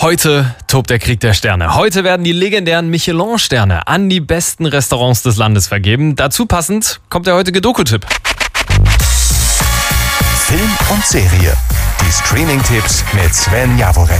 Heute tobt der Krieg der Sterne. Heute werden die legendären Michelin-Sterne an die besten Restaurants des Landes vergeben. Dazu passend kommt der heutige Doku-Tipp. Film und Serie. Die Streaming-Tipps mit Sven Jaworek.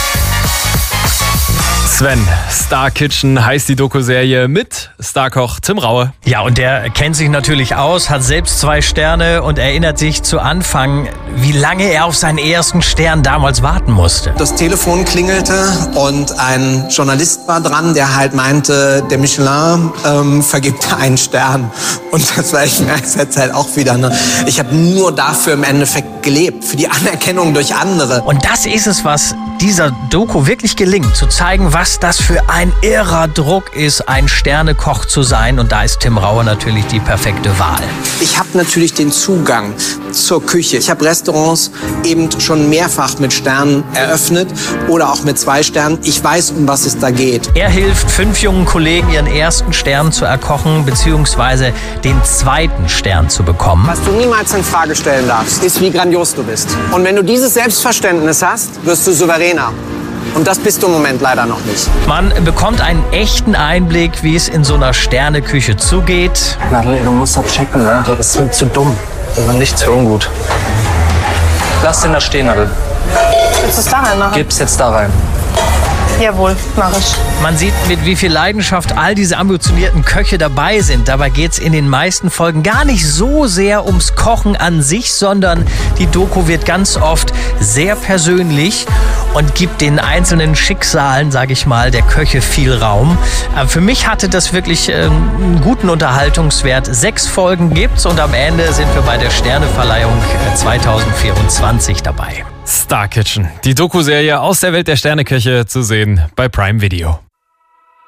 Sven, Star Kitchen heißt die Doku-Serie mit Starkoch Tim Raue. Ja, und der kennt sich natürlich aus, hat selbst 2 Sterne und erinnert sich zu Anfang, wie lange er auf seinen ersten Stern damals warten musste. Das Telefon klingelte und ein Journalist war dran, der halt meinte, der Michelin vergibt einen Stern. Und das war ich jetzt halt auch wieder. Ne? Ich habe nur dafür im Endeffekt gelebt, für die Anerkennung durch andere. Und das ist es, was dieser Doku wirklich gelingt, zu zeigen, was das für ein irrer Druck ist, ein Sternekoch zu sein. Und da ist Tim Raue natürlich die perfekte Wahl. Ich habe natürlich den Zugang zur Küche. Ich habe Restaurants eben schon mehrfach mit Sternen eröffnet oder auch mit 2 Sternen. Ich weiß, um was es da geht. Er hilft 5 jungen Kollegen, ihren ersten Stern zu erkochen bzw. den 2. Stern zu bekommen. Was du niemals in Frage stellen darfst, ist, wie grandios du bist. Und wenn du dieses Selbstverständnis hast, wirst du souveräner. Und das bist du im Moment leider noch nicht. Man bekommt einen echten Einblick, wie es in so einer Sterneküche zugeht. Nadel, du musst das checken, ne? Das ist zu dumm. Das ist nicht so ungut. Lass den da stehen, Nadel. Willst du es da reinmachen? Gib's jetzt da rein. Jawohl, mach ich. Man sieht, mit wie viel Leidenschaft all diese ambitionierten Köche dabei sind. Dabei geht's in den meisten Folgen gar nicht so sehr ums Kochen an sich, sondern die Doku wird ganz oft sehr persönlich und gibt den einzelnen Schicksalen, sage ich mal, der Köche viel Raum. Aber für mich hatte das wirklich einen guten Unterhaltungswert. 6 Folgen gibt's und am Ende sind wir bei der Sterneverleihung 2024 dabei. Star Kitchen, die Doku-Serie aus der Welt der Sterneköche, zu sehen bei Prime Video.